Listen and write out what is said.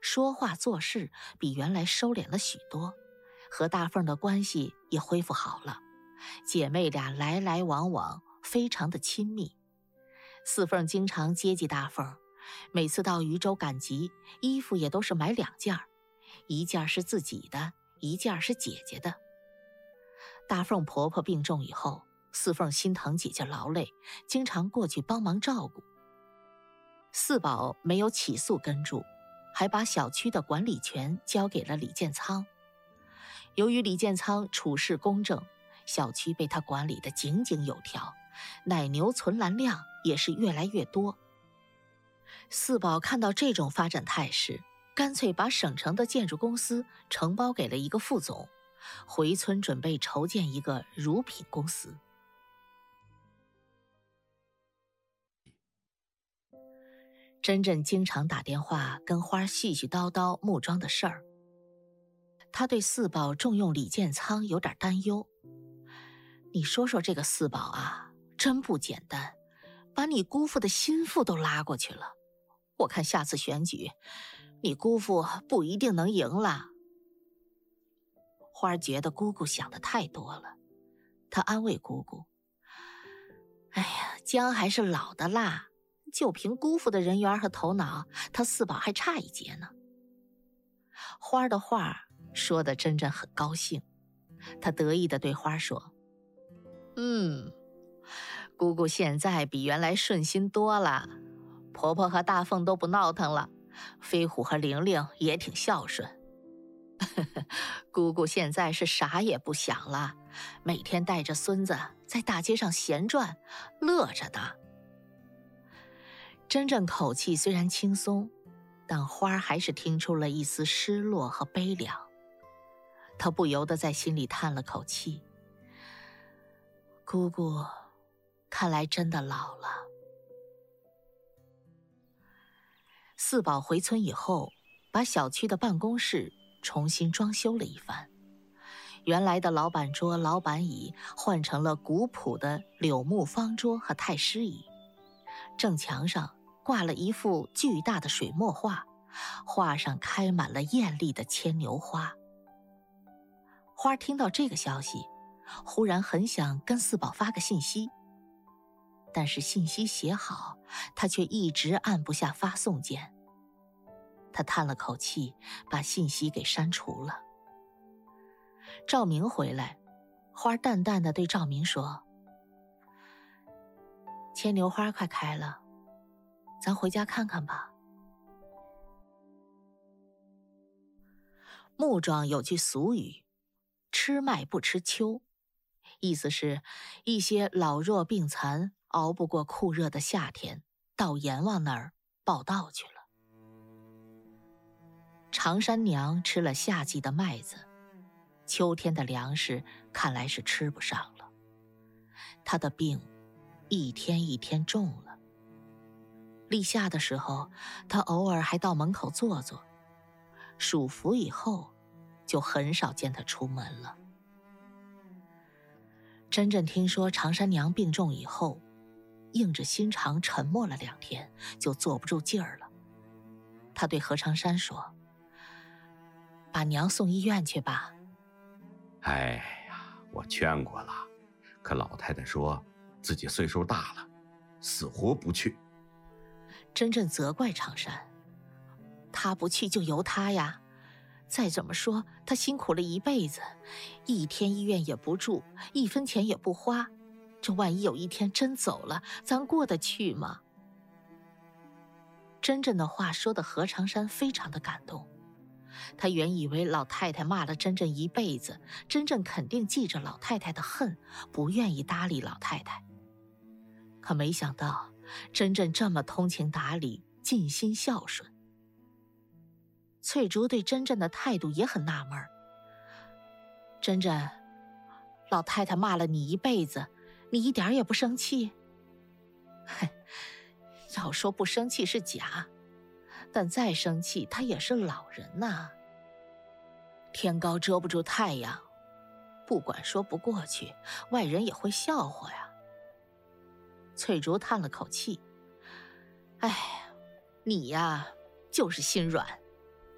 说话做事比原来收敛了许多，和大凤的关系也恢复好了，姐妹俩来来往往，非常的亲密。四凤经常接济大凤，每次到渝州赶集，衣服也都是买2件，一件是自己的，一件是姐姐的。大凤婆婆病重以后，四凤心疼姐姐劳累，经常过去帮忙照顾。四宝没有起诉跟住，还把小区的管理权交给了李建仓。由于李建仓处事公正，小区被他管理得井井有条，奶牛存栏量也是越来越多。四宝看到这种发展态势，干脆把省城的建筑公司承包给了一个副总，回村准备筹建一个乳品公司。珍珍经常打电话跟花絮絮叨叨木桩的事儿，他对四宝重用李建仓有点担忧。你说说这个四宝啊，真不简单，把你姑父的心腹都拉过去了。我看下次选举，你姑父不一定能赢了。花儿觉得姑姑想的太多了，她安慰姑姑：哎呀，姜还是老的辣，就凭姑父的人缘和头脑，他四宝还差一截呢。花儿的话说得珍珍很高兴，她得意地对花儿说：姑姑现在比原来顺心多了，婆婆和大凤都不闹腾了，飞虎和玲玲也挺孝顺。姑姑现在是啥也不想了，每天带着孙子在大街上闲转，乐着呢。珍珍口气虽然轻松，但花还是听出了一丝失落和悲凉。她不由得在心里叹了口气，姑姑看来真的老了。四宝回村以后，把小区的办公室重新装修了一番，原来的老板桌、老板椅换成了古朴的柳木方桌和太师椅，正墙上挂了一幅巨大的水墨画，画上开满了艳丽的牵牛花。花听到这个消息，忽然很想跟四宝发个信息，但是信息写好，他却一直按不下发送键。他叹了口气，把信息给删除了。赵明回来，花淡淡的对赵明说：牵牛花快开了，咱回家看看吧。木庄有句俗语，吃麦不吃秋，意思是一些老弱病残熬不过酷热的夏天，到阎王那儿报道去了。常山娘吃了夏季的麦子，秋天的粮食看来是吃不上了。她的病一天一天重了。立夏的时候，她偶尔还到门口坐坐，暑伏以后就很少见她出门了。珍珍听说常山娘病重以后，硬着心肠沉默了2天，就坐不住劲儿了。她对何长山说：把娘送医院去吧。 哎呀，我劝过了，可老太太说自己岁数大了，死活不去。 珍珍责怪常山：他不去就由他呀，再怎么说他辛苦了一辈子，一天医院也不住，1分钱也不花，这万一有一天真走了，咱过得去吗？珍珍的话说的何长山非常的感动。他原以为老太太骂了珍珍一辈子，珍珍肯定记着老太太的恨，不愿意搭理老太太。可没想到珍珍这么通情达理，尽心孝顺。翠竹对珍珍的态度也很纳闷。珍珍，老太太骂了你一辈子，你一点也不生气？嘿，要说不生气是假，但再生气她也是老人呐。天高遮不住太阳，不管说不过去，外人也会笑话呀。翠竹叹了口气：哎，你呀，就是心软。